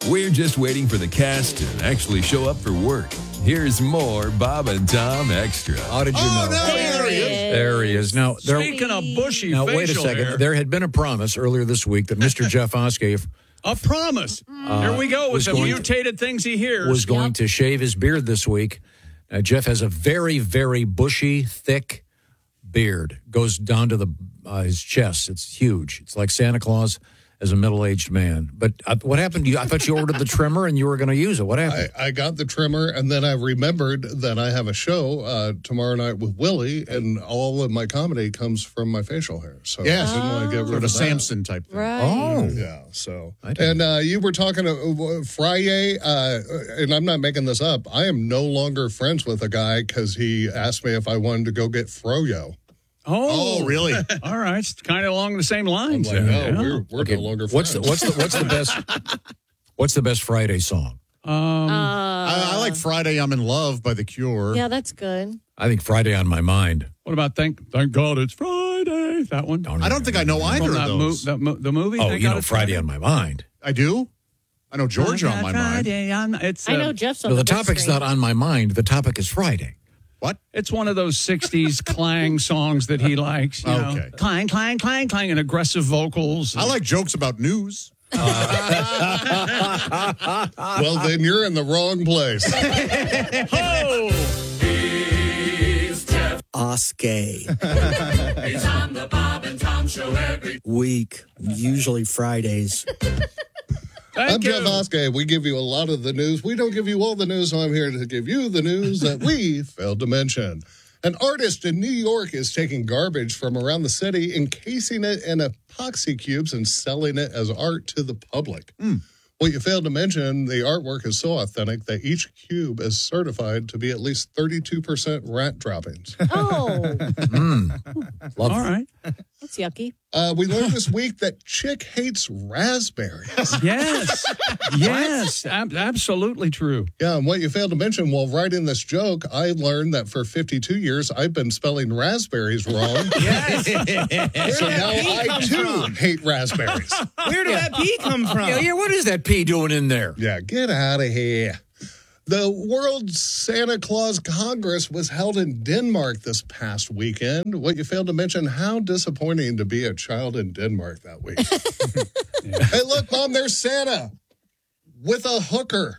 We're just waiting for the cast to actually show up for work. Here's more Bob and Tom Extra. How did you know? No, there he is. There he is. Now, Speaking of bushy now facial wait a second. hair. There had been a promise earlier this week that Mr. Jeff Oskey A promise. Here we go with was the going mutated things he hears. was going to shave his beard this week. Jeff has a very, very bushy, thick beard. Goes down to his chest. It's huge. It's like Santa Claus as a middle-aged man. But what happened to you? I thought you ordered the trimmer and you were going to use it. What happened? I got the trimmer, and then I remembered that I have a show tomorrow night with Willie, and all of my comedy comes from my facial hair. So Yes. I didn't want to get rid Sort of of that. Samson type thing. Right. Oh. Yeah, so. I didn't- And you were talking Friday, and I'm not making this up. I am no longer friends with a guy because he asked me if I wanted to go get froyo. Oh, really? All right. It's kind of along the same I'm lines. like, then. no, Yeah. we're no longer friends. What's the best Friday song? I like Friday I'm in Love by The Cure. Yeah, that's good. I think Friday on My Mind. What about Thank God It's Friday? That one? I don't think I know either From of that those. the movie? Oh, Thank you God know, It's Friday on My Mind. I do? I know Georgia on my mind. Friday it's, I know Jeff's on No, the big topic's screen. not on my mind. The topic is Friday. What? It's one of those 60s clang songs that he likes. You know? Okay. Clang, clang, clang, clang, and aggressive vocals. I like jokes about news. Well, then you're in the wrong place. Oskay. He's on the Bob and Tom Show every week, usually Fridays. I'm Jeff Oskey. We give you a lot of the news. We don't give you all the news, so I'm here to give you the news that we failed to mention. An artist in New York is taking garbage from around the city, encasing it in epoxy cubes, and selling it as art to the public. What you failed to mention, the artwork is so authentic that each cube is certified to be at least 32% rat droppings. Oh, Love All right. that's yucky. We learned this week that Chick hates raspberries. Yes. Yes. Absolutely true. Yeah, and what you failed to mention while writing this joke, I learned that for 52 years I've been spelling raspberries wrong. So now I too hate raspberries. Where did that pee come from? Yeah, what is that pea doing in there? Yeah, get out of here. The World Santa Claus Congress was held in Denmark this past weekend. What you failed to mention, how disappointing to be a child in Denmark that week. Hey, look, Mom, there's Santa with a hooker.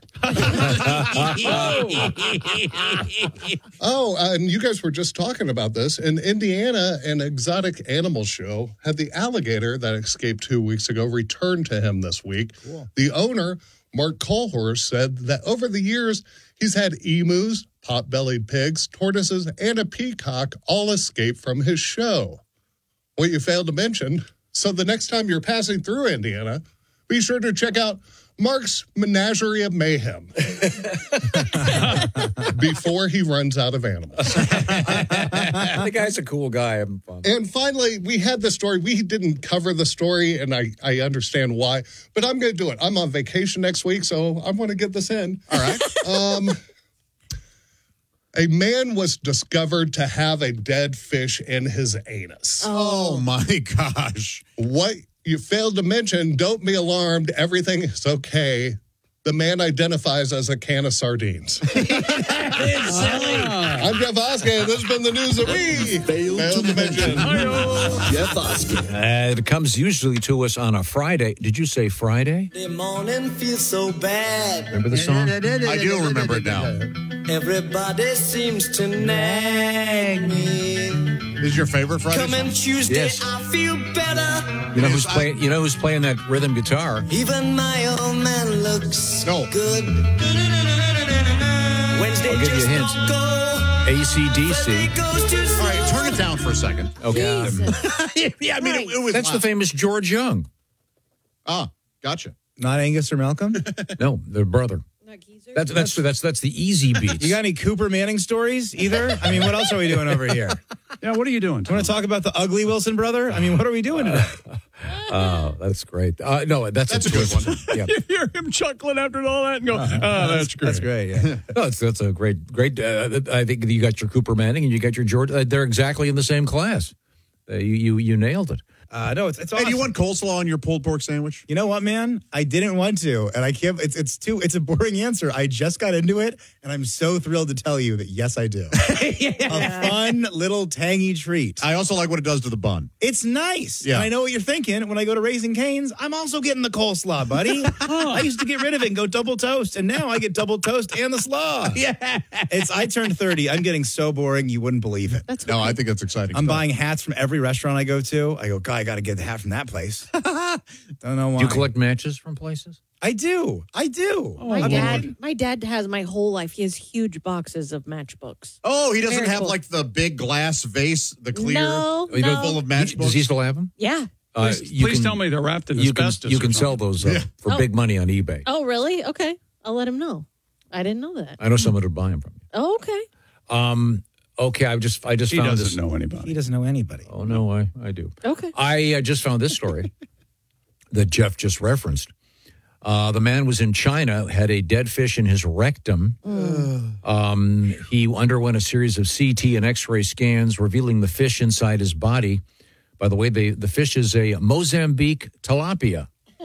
And you guys were just talking about this. In Indiana, an exotic animal show had the alligator that escaped 2 weeks ago returned to him this week. Cool. The owner, Mark Colhorst, said that over the years, he's had emus, pot-bellied pigs, tortoises, and a peacock all escape from his show. What you failed to mention, so the next time you're passing through Indiana, be sure to check out Mark's Menagerie of Mayhem before he runs out of animals. The guy's a cool guy. Having fun. And finally, we had the story. We didn't cover the story, and I understand why, but I'm going to do it. I'm on vacation next week, so I want to get this in. All right. A man was discovered to have a dead fish in his anus. Oh, my gosh. What you failed to mention, don't be alarmed. Everything is okay. The man identifies as a can of sardines. I'm Jeff Oskey, and this has been the news that we failed to mention. Jeff Oskey. It comes usually to us on a Friday. Did you say Friday? The morning feels so bad. Remember the song? I do remember it now. Everybody seems to nag me. Is your favorite Friday Coming song? Tuesday, Yes. I feel better. You know who's playing? You know who's playing that rhythm guitar? Even my old man looks No. good. Wednesday I'll give you a just hint. don't go. AC/DC. Goes too All right, turn it down for a second. Okay. Yeah, I mean, it was That's the loud. famous George Young. Ah, gotcha. Not Angus or Malcolm? No, their brother. That's the easy beats. You got any Cooper Manning stories either? I mean, what else are we doing over here? Yeah, what are you doing? Do you want to talk about the ugly Wilson brother? I mean, what are we doing today? Oh, that's great. No, that's a good one. Yeah. You hear him chuckling after all that and go, that's great. That's great, yeah. No, that's a great. I think you got your Cooper Manning and you got your George. They're exactly in the same class. You nailed it. No, it's awesome. Hey, do you want coleslaw on your pulled pork sandwich? You know what, man? I didn't want to, and I can't. It's a boring answer. I just got into it, and I'm so thrilled to tell you that yes, I do. A fun little tangy treat. I also like what it does to the bun. It's nice. Yeah. And I know what you're thinking. When I go to Raising Cane's, I'm also getting the coleslaw, buddy. I used to get rid of it and go double toast, and now I get double toast and the slaw. Yeah. I turned 30. I'm getting so boring, you wouldn't believe it. That's No, I think that's exciting. I'm stuff. buying hats from every restaurant I go to. I go, God, I got to get the hat from that place. Don't know why. Do you collect matches from places? I do. My dad has my whole life. He has huge boxes of matchbooks. Oh, he doesn't Very have cool. like the big glass vase, the clear, No, Oh, you don't- full of Does matchbooks. he still have them? Yeah. Please tell me they're wrapped in You can, asbestos. you or can sell something. those for Oh. big money on eBay. Oh, really? Okay. I'll let him know. I didn't know that. I know someone would buy them from you. Oh, okay. Okay, I just He found doesn't this. know He anybody. doesn't know anybody. Oh no, I do. Okay. I just found this story that Jeff just referenced. The man was in China, had a dead fish in his rectum. He underwent a series of CT and X-ray scans revealing the fish inside his body. By the way, the fish is a Mozambique tilapia.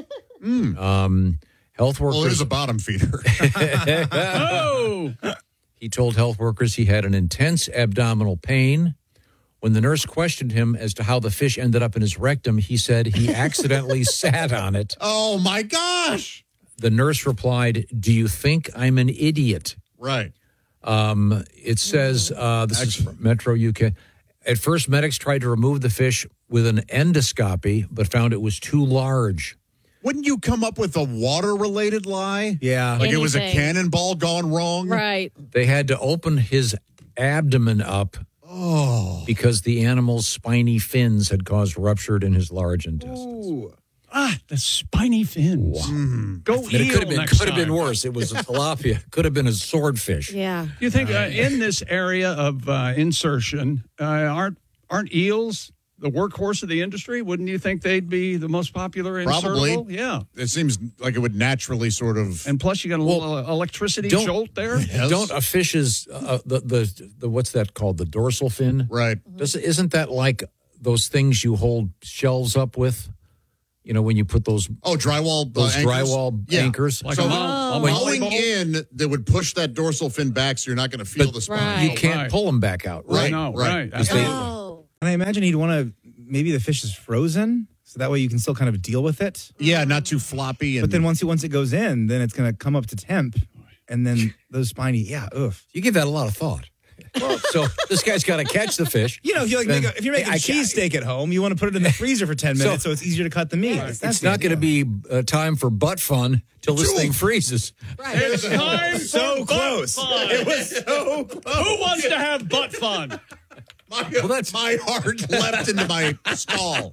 Health workers. Well, it is a bottom feeder. Oh! He told health workers he had an intense abdominal pain. When the nurse questioned him as to how the fish ended up in his rectum, he said he accidentally sat on it. Oh, my gosh. The nurse replied, "Do you think I'm an idiot?" Right. It says, this is from Metro UK. At first, medics tried to remove the fish with an endoscopy, but found it was too large. Wouldn't you come up with a water-related lie? Yeah. Like it was a Anything. cannonball gone wrong? Right. They had to open his abdomen up because the animal's spiny fins had caused rupture in his large intestines. The spiny fins. Go And it heel could have next been time. worse. It was a tilapia. Could have been a swordfish. Yeah. Do you think in this area of insertion, aren't eels the workhorse of the industry? Wouldn't you think they'd be the most popular Probably. insertable? Yeah. It seems like it would naturally sort of. And plus, you got a little electricity don't- jolt there. Yes. Don't a fish's the what's that called, the dorsal fin? Right. Isn't that like those things you hold shelves up with? You know, when you put those Oh, drywall those anchors? drywall Yeah. anchors. Like So a mowing Going ball? in, that would push that dorsal fin back so you're not going to feel the spine. Right. You can't Right. pull them back out, I right? know, right. right. That's They- Oh. And I imagine he'd want to, maybe the fish is frozen, so that way you can still kind of deal with it. Yeah, not too floppy. And But then once it goes in, then it's going to come up to temp, and then those spiny, oof. You give that a lot of thought. So this guy's got to catch the fish. You know, if you're if you're making I- cheesesteak at home, you want to put it in the freezer for 10 minutes so it's easier to cut the meat. It's not going to be time for butt fun till this thing freezes. It's time so for close. butt fun. It was so close. Who wants to have butt fun? my heart leapt into my skull.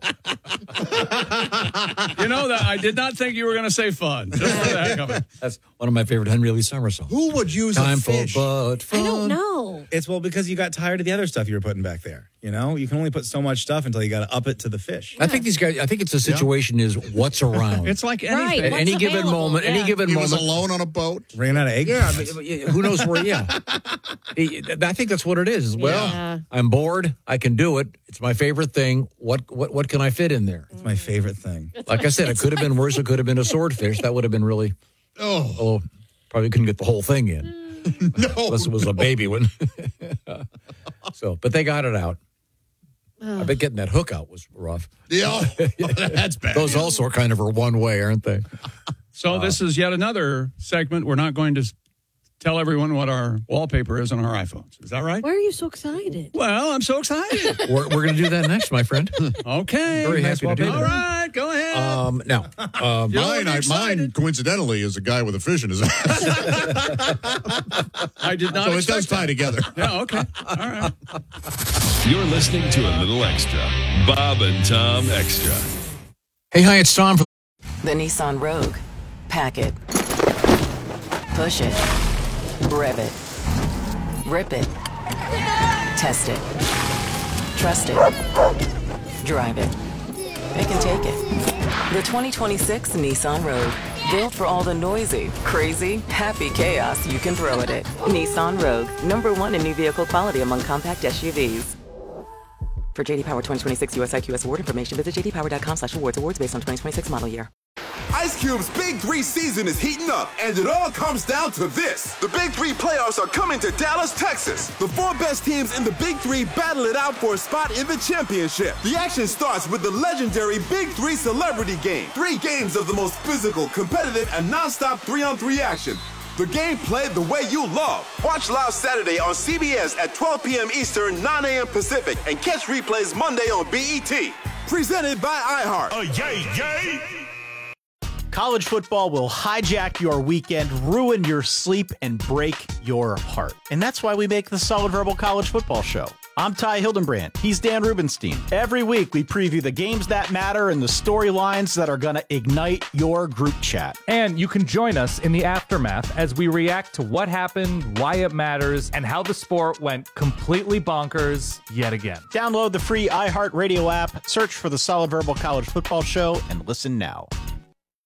You know that I did not think you were going to say fun. Just for the heck of it. That's one of my favorite Henry Lee Summer songs. Who would use Time a for fish? butt fun. I don't know. It's because you got tired of the other stuff you were putting back there. You know, you can only put so much stuff until you got to up it to the fish. I think these guys. I think it's a situation is what's around. It's like Right. anything. At What's any given available, moment. Any yeah. given He was moment. alone on a boat. Ran out of egg. Yeah, who knows where? Yeah, I think that's what it is. Well, Yeah. I'm bored. I can do it. It's my favorite thing. What can I fit in there? It's my favorite thing. Like I said, it could have been worse. It could have been a swordfish. That would have been really. Oh, probably couldn't get the whole thing in. No. Unless it was a baby one. So, but they got it out. I bet getting that hook out was rough. Yeah, that's bad. Those also kind of are one way, aren't they? So this is yet another segment. We're not going to tell everyone what our wallpaper is on our iPhones. Is that right? Why are you so excited? Well, I'm so excited. We're going to do that next, my friend. Okay. Very happy to do All that. right, go ahead. Now, You're Mine, excited. coincidentally, is a guy with a fish in his ass. I did not So it does expect tie together. that. Yeah, okay. All right. You're listening to a little extra. Bob and Tom Extra. hey, hi, it's Tom. The Nissan Rogue. Pack it. Push it. Rev it. Rip it. Test it. Trust it. Drive it. It can take it. The 2026 Nissan Rogue. Built for all the noisy, crazy, happy chaos you can throw at it. Nissan Rogue. #1 in new vehicle quality among compact SUVs. For JD Power 2026 US IQS award information, visit jdpower.com/awards. Awards based on 2026 model year. Ice Cube's Big 3 season is heating up, and it all comes down to this. The Big 3 playoffs are coming to Dallas, Texas. The 4 best teams in the Big 3 battle it out for a spot in the championship. The action starts with the legendary Big 3 Celebrity Game. 3 games of the most physical, competitive, and non-stop 3-on-3 action. The game played the way you love. Watch live Saturday on CBS at 12 p.m. Eastern, 9 a.m. Pacific, and catch replays Monday on BET. Presented by iHeart. Yay! College football will hijack your weekend, ruin your sleep, and break your heart. And that's why we make the Solid Verbal College Football Show. I'm Ty Hildenbrand. He's Dan Rubenstein. Every week, we preview the games that matter and the storylines that are going to ignite your group chat. And you can join us in the aftermath as we react to what happened, why it matters, and how the sport went completely bonkers yet again. Download the free iHeartRadio app, search for the Solid Verbal College Football Show, and listen now.